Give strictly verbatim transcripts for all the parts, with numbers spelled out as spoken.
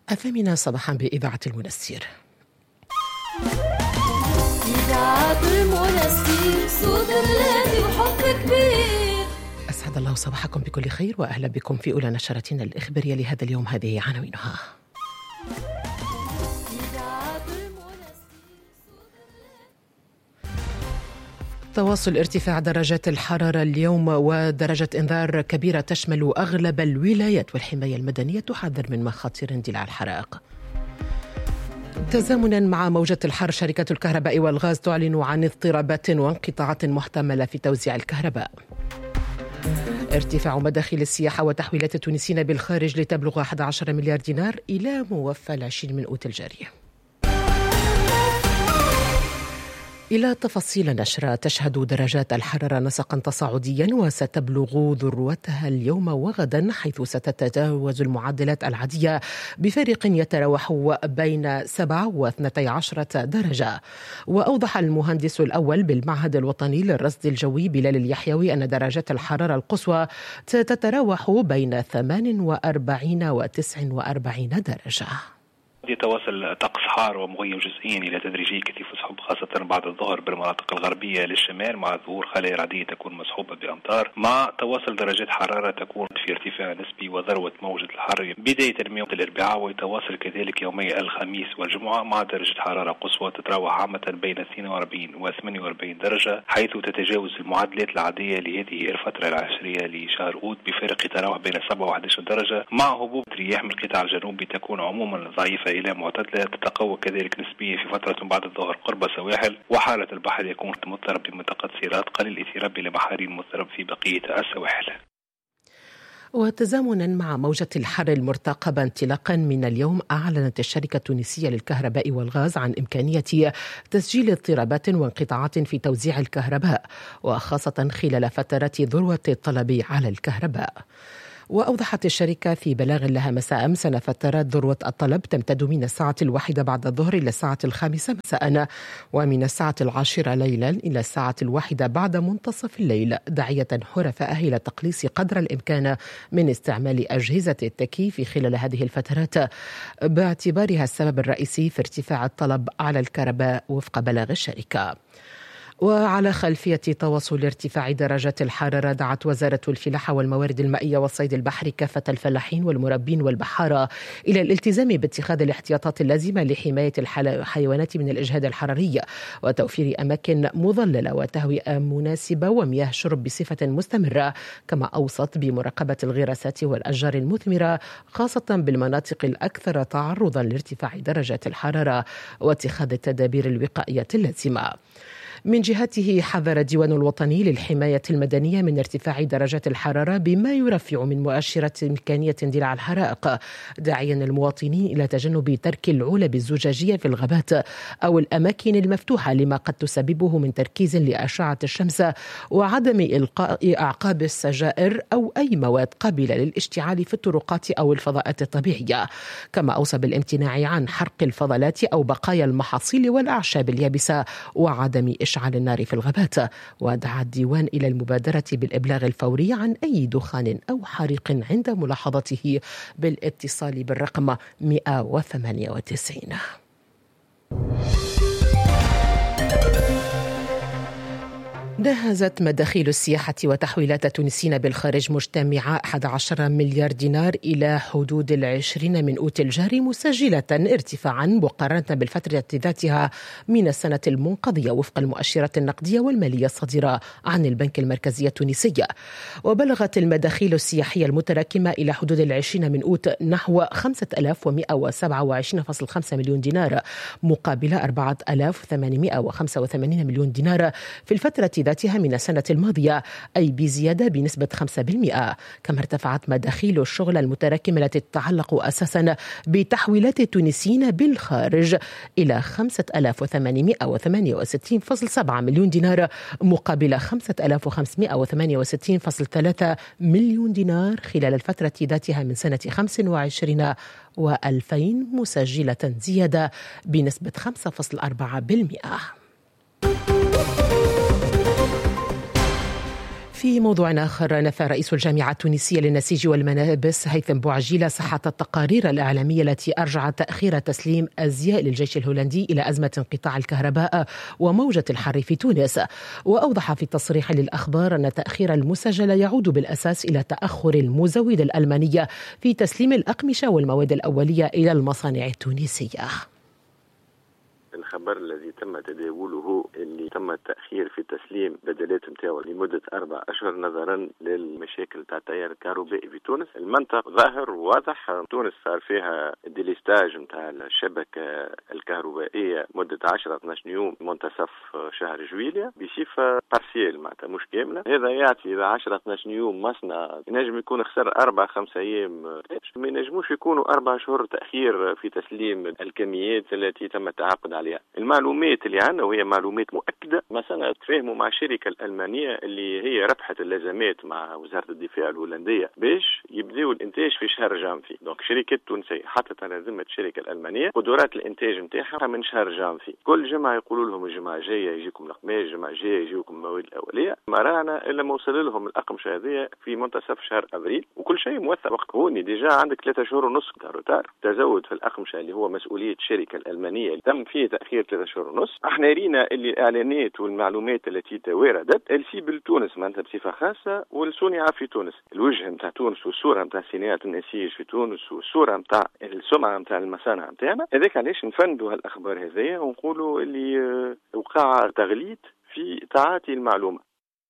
الثامنة صباحا بإذاعة المنستير. إذاعة المنستير صوت الذي وحب كبير. أسعد الله صباحكم بكل خير وأهلا بكم في أولى نشرتنا الإخبارية لهذا اليوم. هذه عناوينها. تواصل ارتفاع درجات الحرارة اليوم ودرجة إنذار كبيرة تشمل أغلب الولايات، والحماية المدنية تحذر من مخاطر اندلاع الحرائق. تزامنا مع موجة الحر، شركة الكهرباء والغاز تعلن عن اضطرابات وانقطاعات محتملة في توزيع الكهرباء. ارتفاع مداخيل السياحة وتحويلات التونسيين بالخارج لتبلغ أحد عشر مليار دينار إلى موفى العشرين من أوت الجارية. إلى تفاصيل نشرة. تشهد درجات الحرارة نسقا تصاعديا وستبلغ ذروتها اليوم وغدا، حيث ستتجاوز المعدلات العادية بفارق يتراوح بين سبعة واثنتي عشرة درجة. وأوضح المهندس الأول بالمعهد الوطني للرصد الجوي بلال اليحيوي أن درجات الحرارة القصوى تتراوح بين ثمانية وأربعين وتسعة وأربعين درجة. يتواصل طقس حار ومغيم جزئيا إلى تدريجي كثيف سحب، خاصة بعد الظهر بالمناطق الغربية للشمال، مع ظهور خلايا رعدية تكون مصحوبة بأمطار، مع تواصل درجات حرارة تكون في ارتفاع نسبي وذروة موجة الحر بداية من يوم الأربعاء، ويتواصل كذلك يومي الخميس والجمعة مع درجة حرارة قصوى تتراوح عامة بين اثنين وأربعين و ثمانية وأربعين درجة، حيث تتجاوز المعدلات العادية لهذه الفترة العشرية لشهر أوت بفارق يتراوح بين سبعة وأحد عشر درجة، مع هبوط رياح من القطاع الجنوبي تكون عموما ضعيفة إلى معتدلة، تتقوى كذلك نسبيا في فترة بعد الظهر قرب السواحل، وحالة البحر يكون مضطرب بمنطقة سيرات قليل الاضطراب إلى بحرين مضطرب في بقية السواحل. وتزامنا مع موجة الحر المرتقبة انطلاقا من اليوم، أعلنت الشركة التونسية للكهرباء والغاز عن إمكانية تسجيل اضطرابات وانقطاعات في توزيع الكهرباء، وخاصة خلال فترات ذروة الطلب على الكهرباء. وأوضحت الشركة في بلاغ لها مساء أمس أن فترات ذروة الطلب تمتد من الساعة الواحدة بعد الظهر إلى الساعة الخامسة مساء، ومن الساعة العاشرة ليلا إلى الساعة الواحدة بعد منتصف الليل، داعية حرفاء إلى تقليص قدر الإمكان من استعمال أجهزة التكييف خلال هذه الفترات، باعتبارها السبب الرئيسي في ارتفاع الطلب على الكهرباء وفق بلاغ الشركة. وعلى خلفية تواصل ارتفاع درجات الحرارة، دعت وزارة الفلاحة والموارد المائية والصيد البحري كافة الفلاحين والمربين والبحارة إلى الالتزام باتخاذ الاحتياطات اللازمة لحماية الحيوانات من الإجهاد الحراري، وتوفير أماكن مظللة وتهوية مناسبة ومياه شرب بصفة مستمرة، كما أوصت بمراقبة الغراسات والأشجار المثمرة خاصة بالمناطق الأكثر تعرضا لارتفاع درجات الحرارة، واتخاذ التدابير الوقائية اللازمة. من جهته، حذر الديوان الوطني للحماية المدنية من ارتفاع درجات الحرارة بما يرفع من مؤشرات إمكانية اندلاع الحرائق، داعيا المواطنين إلى تجنب ترك العلب الزجاجية في الغابات أو الأماكن المفتوحة لما قد تسببه من تركيز لأشعة الشمس، وعدم إلقاء أعقاب السجائر أو أي مواد قابلة للاشتعال في الطرقات أو الفضاءات الطبيعية، كما أوصى بالامتناع عن حرق الفضلات أو بقايا المحاصيل والأعشاب اليابسة وعدم إشعال النار في الغابات. ودعا الديوان إلى المبادرة بالإبلاغ الفوري عن أي دخان أو حريق عند ملاحظته بالاتصال بالرقم مئة وثمانية وتسعين. نهزت مداخيل السياحة وتحويلات التونسيين بالخارج مجتمعة أحد عشر مليار دينار إلى حدود العشرين من أوت الجاري، مسجلة ارتفاعا مقارنة بالفترة ذاتها من السنة المنقضية وفق المؤشرات النقدية والمالية الصادرة عن البنك المركزي التونسي. وبلغت المداخيل السياحية المتراكمة إلى حدود العشرين من أوت نحو خمسة آلاف ومئة وسبعة وعشرين فاصلة خمسة مليون دينار، مقابل أربعة آلاف وثمانمئة وخمسة وثمانين مليون دينار في الفترة ذاتها من السنة الماضية، أي بزيادة بنسبة خمسة بالمئة. كما ارتفعت مداخيل الشغل المتراكمة التي تتعلق أساسا بتحويلات التونسيين بالخارج إلى خمسة آلاف وثمانمئة وثمانية وستين فاصلة سبعة مليون دينار، مقابل خمسة آلاف وخمسمئة وثمانية وستين فاصلة ثلاثة مليون دينار خلال الفترة ذاتها من سنة خمس وعشرين وألفين، مسجلة زيادة بنسبة خمسة فاصلة أربعة بالمئة. في موضوع آخر، نفى رئيس الجامعة التونسية للنسيج والملابس هيثم بوعجيلة صحة التقارير الإعلامية التي أرجعت تأخير تسليم أزياء للجيش الهولندي إلى أزمة انقطاع الكهرباء وموجة الحر في تونس. وأوضح في تصريح للأخبار أن التأخير المسجل يعود بالأساس إلى تأخر المزود الألمانية في تسليم الأقمشة والمواد الأولية إلى المصانع التونسية. الخبر الذي تم تداوله اللي تم التأخير في تسليم بدلات نتاعو لمدة أربع أشهر نظرا للمشاكل تاع التيار الكهربائي في تونس. المنطق ظاهر وواضح، تونس صار فيها ديليستاج نتاع الشبكة الكهربائية مدة عشرة اثنا عشر يوم منتصف شهر جويلية بصفة بارسيال معناتها مش كاملة. هذا يعطي إذا عشرة اثنا عشر يوم مصنع ينجم يكون خسر أربع خمسة أيام، ما ينجموش يكونوا أربع شهور تأخير في تسليم الكميات التي تم التعاقد عليها. المعلومات اللي عندنا وهي معلومات مؤكدة، مثلا تفاهموا مع الشركة الألمانية اللي هي ربحت اللازمات مع وزارة الدفاع الهولندية باش يبدأوا الإنتاج في شهر جانفي. دونك شركة تونسية حطت على ذمة الشركة الألمانية قدرات الإنتاج نتاعها من شهر جانفي. كل جمعة يقولوا لهم الجمعة الجاية يجيكم القماش، الجمعة الجاية يجيكم المواد الأولية، ما رانا إلا ما وصل لهم الأقمشة هذه في منتصف شهر أبريل، وكل شيء موثق. وقت هوني ديجا عندك ثلاثة شهور ونص روتار تزود في الأقمشة اللي هو مسؤولية الشركة الألمانية، تم فيه تأخير ثلاثة شهور ونص. احنا رينا اللي الاعلانات والمعلومات التي تواردت السيبل تونس معناتها بصفه خاصه والصناعه في تونس، الوجه نتاع تونس والصوره نتاع صناعه النسيج في تونس والصوره نتاع السمعه نتاع المصانع نتاعنا. هذاك علاش نفندوا هالاخبار هذيا ونقولوا اللي وقع تغليط في تعاطي المعلومه.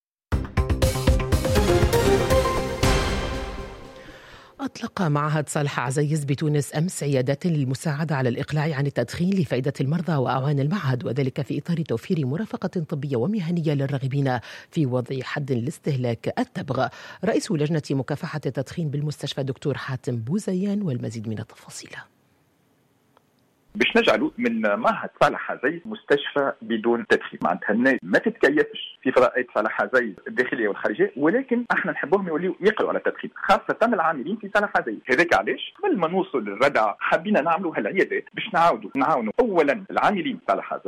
أطلق معهد صالح عزيز بتونس أمس عيادات للمساعدة على الإقلاع عن التدخين لفائدة المرضى وأعوان المعهد، وذلك في إطار توفير مرافقة طبية ومهنية للراغبين في وضع حد لاستهلاك التبغ. رئيس لجنة مكافحة التدخين بالمستشفى دكتور حاتم بوزيان، والمزيد من التفاصيل. باش نجعلوا من معهد صالح عزيز مستشفى بدون تدخين، معناتها الناس ما تتكيفش في فضاءات صالح عزيز الداخليه والخارجيه، ولكن احنا نحبوهم يوليوا يقروا على التدخين، خاصه العاملين في صالح عزيز. هذاك علاش قبل ما نوصل للردع حبينا نعملوا هالعيادات باش نعاودوا نعاونوا اولا العاملين في صالح عزيز